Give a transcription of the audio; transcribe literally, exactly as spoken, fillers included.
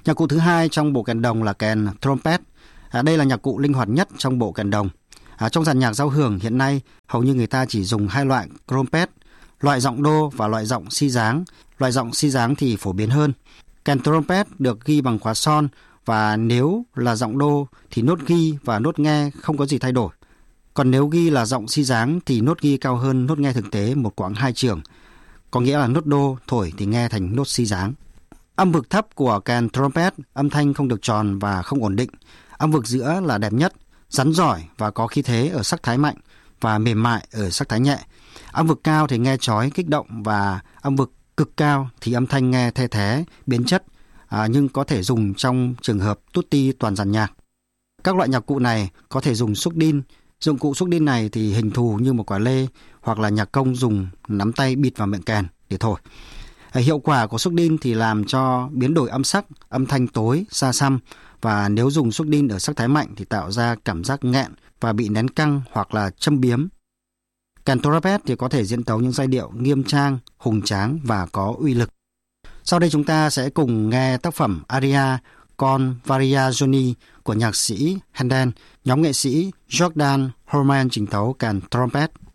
Nhạc cụ thứ hai trong bộ kèn đồng là kèn trumpet. À, đây là nhạc cụ linh hoạt nhất trong bộ kèn đồng. À, trong dàn nhạc giao hưởng hiện nay, hầu như người ta chỉ dùng hai loại trumpet, loại giọng đô và loại giọng si dáng. Loại giọng si dáng thì phổ biến hơn. Kèn trumpet được ghi bằng khóa son và nếu là giọng đô thì nốt ghi và nốt nghe không có gì thay đổi. Còn nếu ghi là giọng si dáng thì nốt ghi cao hơn nốt nghe thực tế một quãng hai trường. Có nghĩa là nốt đô thổi thì nghe thành nốt si dáng. Âm vực thấp của kèn trumpet, âm thanh không được tròn và không ổn định. Âm vực giữa là đẹp nhất, rắn giỏi và có khí thế ở sắc thái mạnh và mềm mại ở sắc thái nhẹ. Âm vực cao thì nghe chói, kích động và âm vực cực cao thì âm thanh nghe the thé, biến chất, à, nhưng có thể dùng trong trường hợp tutti toàn dàn nhạc. Các loại nhạc cụ này có thể dùng xúc đin. Dụng cụ xúc đin này thì hình thù như một quả lê hoặc là nhạc công dùng nắm tay bịt vào miệng kèn để thổi. À, hiệu quả của xúc đin thì làm cho biến đổi âm sắc, âm thanh tối, xa xăm và nếu dùng xúc đin ở sắc thái mạnh thì tạo ra cảm giác nghẹn và bị nén căng hoặc là châm biếm. Kèn trumpet thì có thể diễn tấu những giai điệu nghiêm trang, hùng tráng và có uy lực. Sau đây chúng ta sẽ cùng nghe tác phẩm aria Con Variazioni của nhạc sĩ Handel, nhóm nghệ sĩ Jordan Horman trình tấu kèn trumpet.